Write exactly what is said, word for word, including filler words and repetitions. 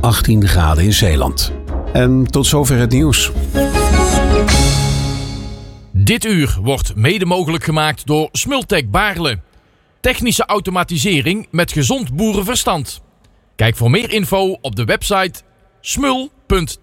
achttien graden in Zeeland. En tot zover het nieuws. Dit uur wordt mede mogelijk gemaakt door Smultec Baarle. Technische automatisering met gezond boerenverstand. Kijk voor meer info op de website smul punt